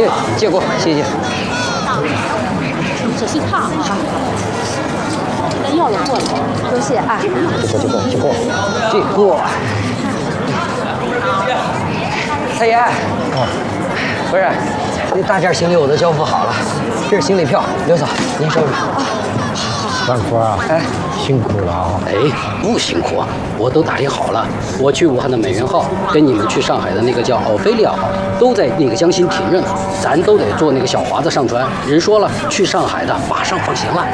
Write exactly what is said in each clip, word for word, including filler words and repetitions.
耶，借过，谢谢。 仔细看啊，那药也过了，多谢啊。 借过，借过，借过，借过。太爷，哦，不是，那大件行李我都交付好了，这是行李票，刘嫂您收着。 万福啊，哎，辛苦了啊！ 哎，不辛苦啊，我都打听好了，我去武汉的美元号跟你们去上海的那个叫奥菲利亚号都在那个江心停着呢，咱都得坐那个小华子上船。人说了，去上海的马上放行了。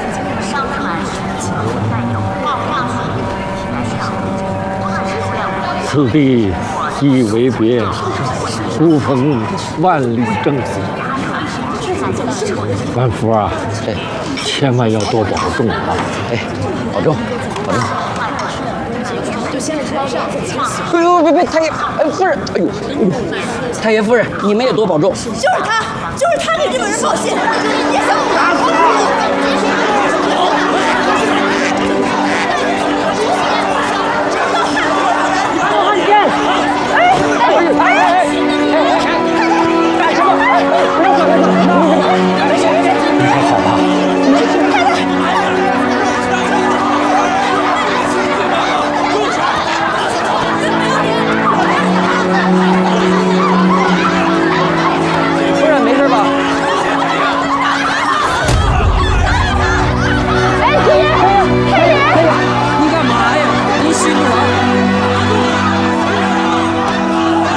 此地一为别，孤逢万里征途。万福啊， 对， 千万要多保重啊！ 哎，保重，保重。哎呦，别别，太爷，哎，夫人，哎呦，哎呦，太爷夫人，你们也多保重。 就是他，就是他给日本人报信，别想打他。